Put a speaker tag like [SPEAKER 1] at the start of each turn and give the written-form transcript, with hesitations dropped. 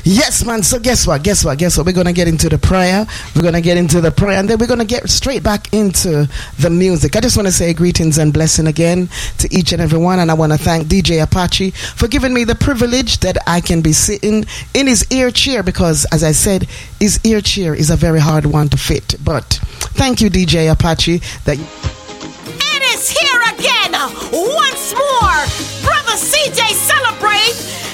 [SPEAKER 1] Yes, man. So guess what? We're going to get into the prayer. And then we're going to get straight back into the music. I just want to say greetings and blessing again to each and every one. And I want to thank DJ Apache for giving me the privilege that I can be sitting in his ear chair, because, as I said, his ear chair is a very hard one to fit. But thank you, DJ Apache.
[SPEAKER 2] It is here again, once more. Brother CJ Celebrate